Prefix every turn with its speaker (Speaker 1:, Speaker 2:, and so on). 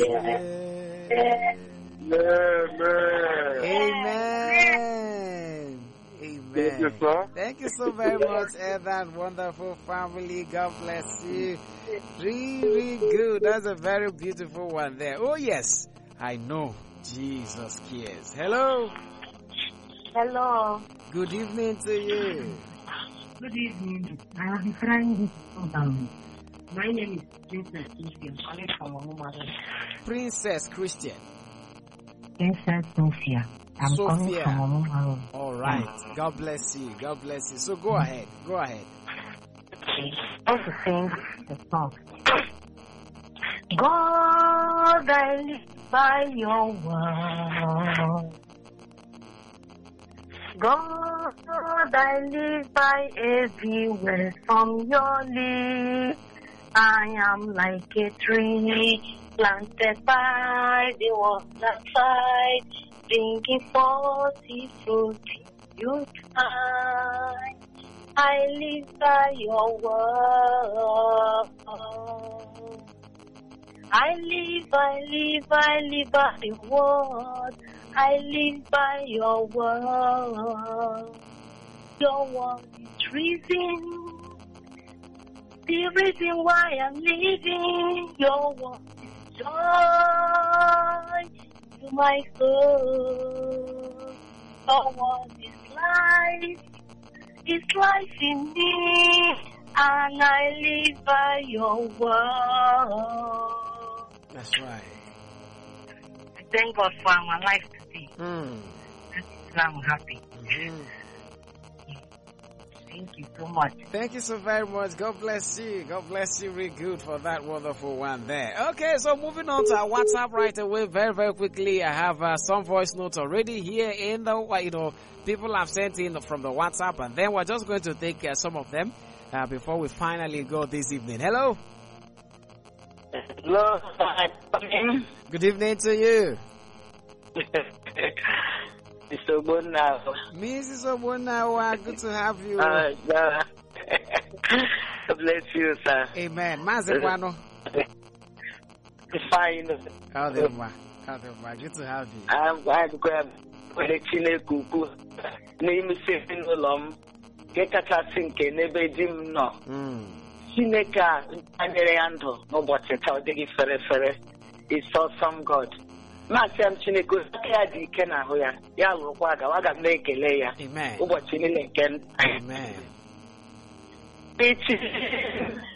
Speaker 1: Amen.
Speaker 2: Thank you, sir.
Speaker 1: Thank you so very much, that wonderful family. God bless you. Really good. That's a very beautiful one there. Oh, yes. I know Jesus cares. Hello.
Speaker 3: Hello.
Speaker 1: Good evening to you.
Speaker 3: Good evening. I am trying this program. My name is Princess Christian, calling from Omumaro.
Speaker 1: Princess Christian.
Speaker 3: Princess Sophia. I'm calling from Omumaro.
Speaker 1: All right. Yeah. God bless you. God bless you. So go ahead. Go ahead.
Speaker 3: I want to sing the song. God, I live by your word. God, I live by every word from your lips. I am like a tree planted by the waterside, bringing forth its fruit in time. I live by your word. I live by the word. I live by your word. Your word is reason. The reason why I'm living. Your word is joy to my soul. Your word is life. It's life in me. And I live by your word.
Speaker 1: That's right.
Speaker 3: I thank God for my life today. I'm happy. Thank you so much.
Speaker 1: Thank you so very much. God bless you. God bless you really good for that wonderful one there. Okay, so moving on to our WhatsApp right away, very, very quickly. I have some voice notes already here in the, people have sent in from the WhatsApp, and then we're just going to take some of them before we finally go this evening. Hello.
Speaker 4: Hello.
Speaker 1: Good evening to you.
Speaker 4: Mr. Obunawa.
Speaker 1: Mrs. Obunawa, good to have you.
Speaker 4: God bless you, sir.
Speaker 1: Amen. Mazekwano.
Speaker 4: Fine.
Speaker 1: Good to have you.
Speaker 4: I'm going to grab the Chinekuku. Name is Sitting alone. Get a sink in every dim no. Chineka and Ando. No, but it's how they give for it's awesome God. Masam Chineko, Kadi Kenahoya, Yawaga, Waga make a layer.
Speaker 1: Amen.
Speaker 4: Over Chiniken.
Speaker 1: Amen.
Speaker 4: It's